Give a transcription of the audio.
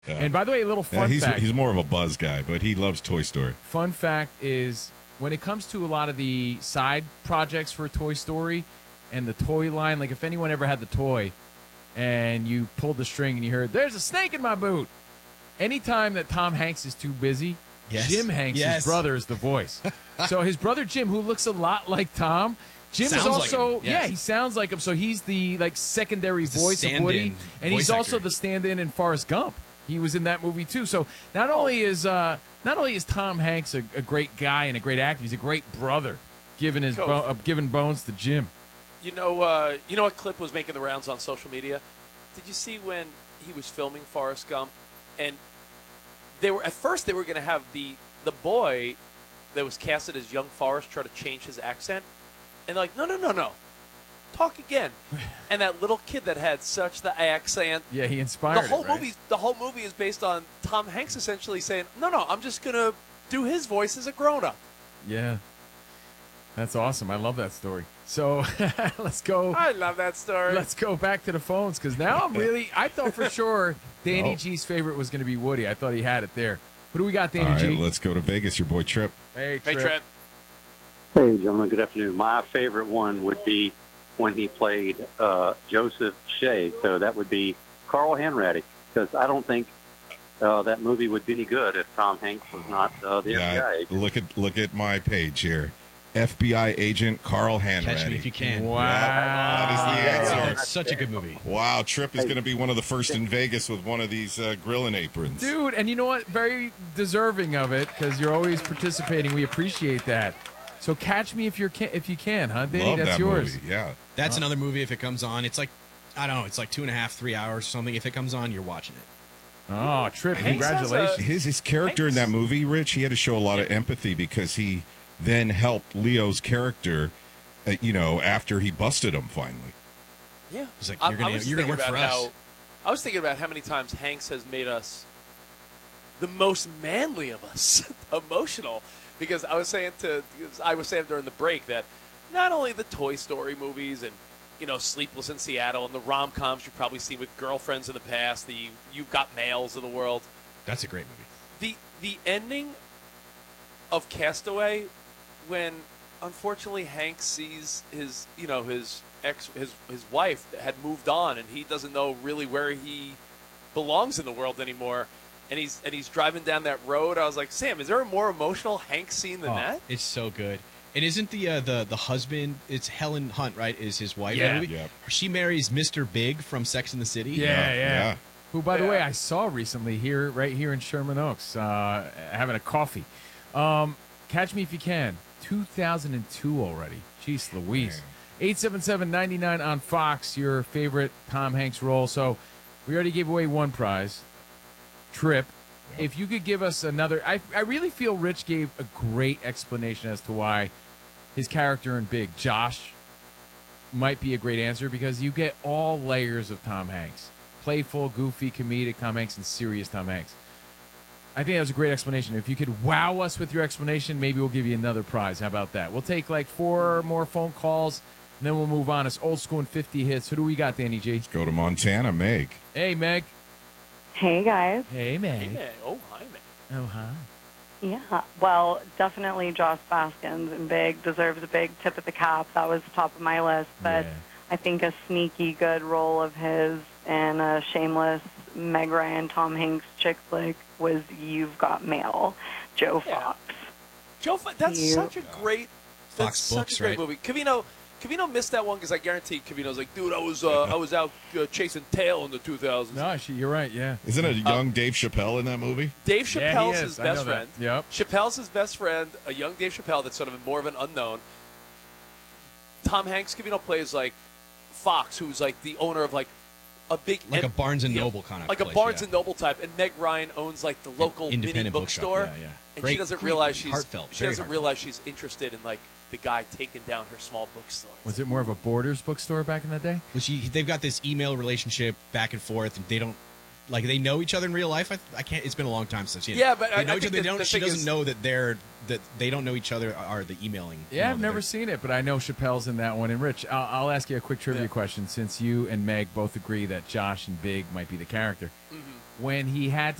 Yeah. And by the way, a little fun fact. He's more of a buzz guy, but he loves Toy Story. Fun fact is when it comes to a lot of the side projects for Toy Story and the toy line, like if anyone ever had the toy and you pulled the string and you heard, there's a snake in my boot. Anytime that Tom Hanks is too busy, Jim Hanks' brother is the voice. So his brother Jim, who looks a lot like Tom, Jim sounds is also like him, yes. he sounds like him. So he's the secondary voice of Woody, and he's also the stand-in in Forrest Gump. He was in that movie too. So not only is Tom Hanks a great guy and a great actor, he's a great brother, giving bones to Jim. You know what clip was making the rounds on social media? Did you see when he was filming Forrest Gump, and at first they were going to have the boy that was casted as young Forrest try to change his accent, and they're like, no, talk again. And that little kid that had such the accent. Yeah, he inspired The whole movie is based on Tom Hanks essentially saying, no, I'm just going to do his voice as a grown-up. Yeah. That's awesome. I love that story. So let's go. I love that story. Let's go back to the phones because now I thought for sure Danny G's favorite was going to be Woody. I thought he had it there. What do we got, Danny G? All right, let's go to Vegas. Your boy Trip. Hey, Trip. Hey, gentlemen. Good afternoon. My favorite one would be when he played Joseph Shea. So that would be Carl Hanratty, because I don't think that movie would be any good if Tom Hanks was not the FBI agent. Look at my page here. FBI agent Carl Hanratty. Catch Me If You Can. Wow. That is the answer. It's such a good movie. Wow, Trip is going to be one of the first in Vegas with one of these grilling aprons. Dude, and you know what? Very deserving of it because you're always participating. We appreciate that. So catch me if you can, huh, Danny? Love That's that yours. Movie. Yeah. That's another movie if it comes on. It's like, I don't know, it's like 2.5, 3 hours or something. If it comes on, you're watching it. Oh, Trip, congratulations. His character in that movie, Rich, he had to show a lot of empathy because he then helped Leo's character, after he busted him finally. Yeah. He's like, you're going to work for us. I was thinking about how many times Hanks has made us the most manly of us, emotional. Because I was saying during the break that not only the Toy Story movies and, Sleepless in Seattle and the rom-coms you've probably seen with girlfriends in the past, the You've Got Mails of the world. That's a great movie. The ending of Castaway, when unfortunately Hank sees his wife had moved on and he doesn't know really where he belongs in the world anymore, and he's driving down that road. I was like, Sam, is there a more emotional Hank scene than that? It's so good. And isn't the husband? It's Helen Hunt, right? Is his wife? Yeah. She marries Mr. Big from Sex and the City. Yeah. Who, by the way, I saw recently right here in Sherman Oaks, having a coffee. Catch Me If You Can. 2002 already. Jeez Louise. 877-99 on Fox, your favorite Tom Hanks role. So we already gave away one prize. Trip. If you could give us another. I really feel Rich gave a great explanation as to why his character in Big, Josh, might be a great answer because you get all layers of Tom Hanks. Playful, goofy, comedic Tom Hanks, and serious Tom Hanks. I think that was a great explanation. If you could wow us with your explanation, maybe we'll give you another prize. How about that? We'll take like 4 more phone calls, and then we'll move on. It's old school and 50 hits. Who do we got, Danny G? Let's go to Montana, Meg. Hey, Meg. Hey, guys. Hey, Meg. Hey, Meg. Oh, hi, Meg. Oh, hi. Yeah, well, definitely Josh Baskins and Big deserves a big tip of the cap. That was top of my list. But I think a sneaky good role of his in a shameless Meg Ryan, Tom Hanks chick flick was You've Got Mail, Joe Fox. Joe Fox, that's such a great movie. Cavino missed that one because I guarantee Cavino's like, dude, I was out chasing tail in the 2000s. No, you're right, yeah. Isn't it a young Dave Chappelle in that movie? Dave Chappelle's his best friend. Yep. Chappelle's his best friend, a young Dave Chappelle that's sort of more of an unknown. Tom Hanks, Cavino plays like Fox, who's like the owner of like a big... Like a Barnes & Noble kind of like place, a Barnes & Noble type. And Meg Ryan owns like the local mini bookstore. Yeah. And Great, she doesn't realize she's interested in like the guy taking down her small bookstore. Was it more of a Borders bookstore back in the day? Well, they've got this email relationship back and forth, and they don't they know each other in real life. I can't. It's been a long time since. Yeah, but they know I each think other. She doesn't know that they don't know each other. Are the emailing? Yeah, I've never seen it, but I know Chappelle's in that one. And Rich, I'll ask you a quick trivia question since you and Meg both agree that Josh and Big might be the character. Mm-hmm. when he had